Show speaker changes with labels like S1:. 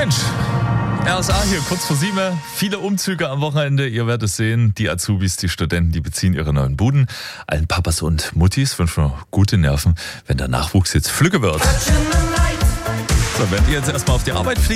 S1: Mensch, RSA hier, kurz vor 7. Viele Umzüge am Wochenende. Ihr werdet es sehen, die Azubis, die Studenten, die beziehen ihre neuen Buden. Allen Papas und Muttis wünschen wir gute Nerven, wenn der Nachwuchs jetzt flügge wird. So, während ihr jetzt erstmal auf die Arbeit fliegt,